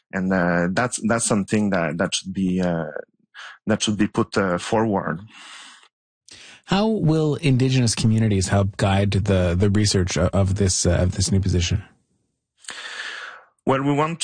And that's something that should be put forward. How will Indigenous communities help guide the research of this new position? Well, we want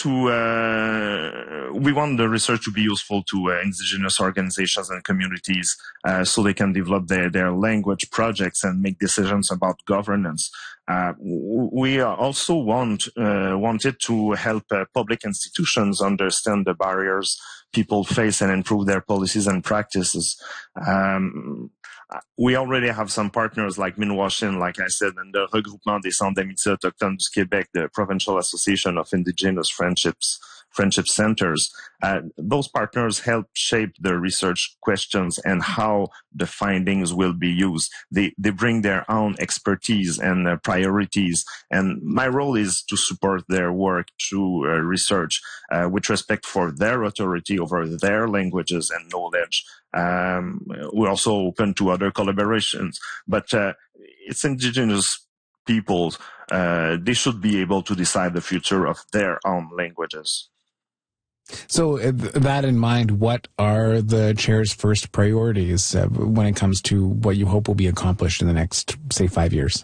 the research to be useful to Indigenous organizations and communities, so they can develop their language projects and make decisions about governance. We also wanted to help public institutions understand the barriers people face and improve their policies and practices. We already have some partners like Minwashin, like I said, and the Regroupement des Centres d'Amitié Autochtone du Québec, the Provincial Association of Indigenous Friendship Centers. Those partners help shape the research questions and how the findings will be used. They bring their own expertise and priorities, and my role is to support their work through research with respect for their authority over their languages and knowledge. We're also open to other collaborations, but it's Indigenous peoples. They should be able to decide the future of their own languages. So that in mind, what are the chair's first priorities when it comes to what you hope will be accomplished in the next, say, 5 years?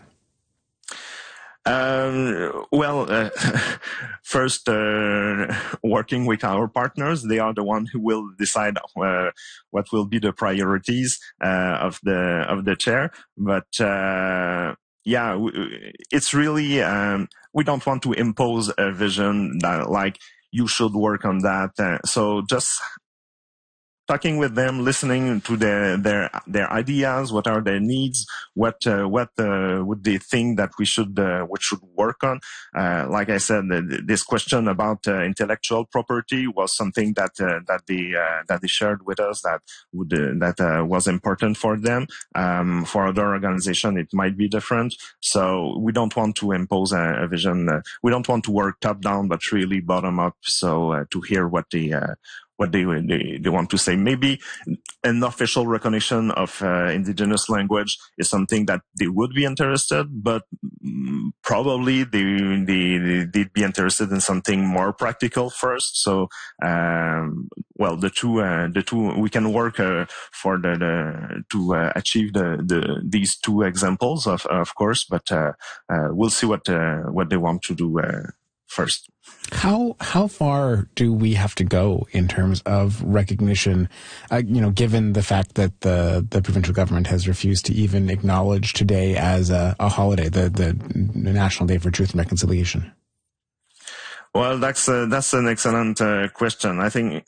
First, working with our partners, they are the ones who will decide what will be the priorities of the chair. But it's really we don't want to impose a vision that like you should work on that. So just talking with them, listening to their ideas, what are their needs, what would they think that we should work on. Like I said, this question about intellectual property was something that they shared with us that was important for them. For other organizations, it might be different. So we don't want to impose a vision. We don't want to work top down, but really bottom up. So to hear what they want to say. Maybe an official recognition of Indigenous language is something that they would be interested, but probably they'd be interested in something more practical first. So, the two we can work for to achieve these two examples of course, but we'll see what they want to do first. How far do we have to go in terms of recognition, given the fact that the provincial government has refused to even acknowledge today as a holiday, the National Day for Truth and Reconciliation? Well, that's an excellent question. I think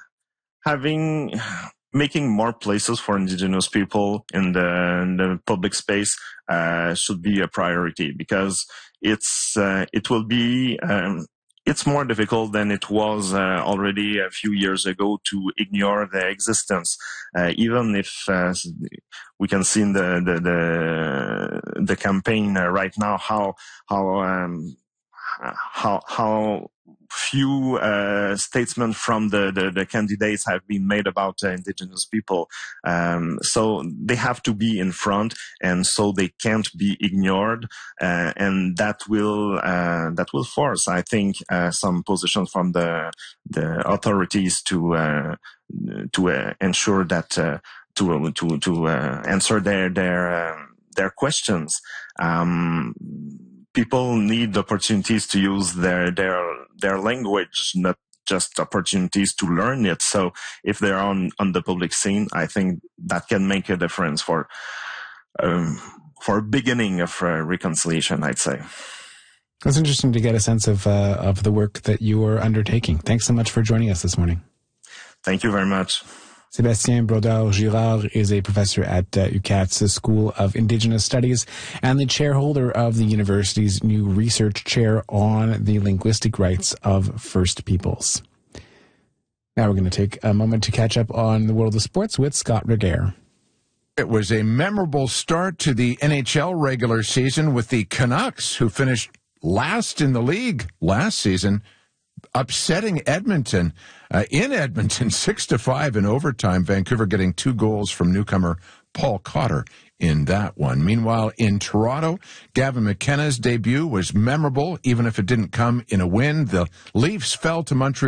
making more places for Indigenous people in the public space should be a priority, because it will be it's more difficult than it was already a few years ago to ignore their existence, even if we can see in the campaign right now how few statements from the candidates have been made about Indigenous people. So they have to be in front, and so they can't be ignored. And that will force, I think, some positions from the authorities to ensure that to answer their questions. People need opportunities to use their language, not just opportunities to learn it. So if they're on the public scene, I think that can make a difference for a beginning of reconciliation, I'd say. It's interesting to get a sense of the work that you are undertaking. Thanks so much for joining us this morning. Thank you very much. Sébastien Brodeur-Girard is a professor at UQAT's School of Indigenous Studies and the chairholder of the university's new research chair on the linguistic rights of First Peoples. Now we're going to take a moment to catch up on the world of sports with Scott Regehr. It was a memorable start to the NHL regular season with the Canucks, who finished last in the league last season, upsetting Edmonton in Edmonton 6-5 in overtime. Vancouver getting 2 goals from newcomer Paul Cotter in that one. Meanwhile, in Toronto, Gavin McKenna's debut was memorable, even if it didn't come in a win. The Leafs fell to Montreal